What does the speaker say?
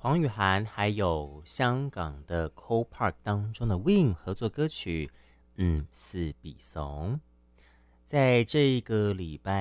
黄雨涵还有香港的 Cole Park 当中的 Win 合作歌曲，四比怂。在这个礼拜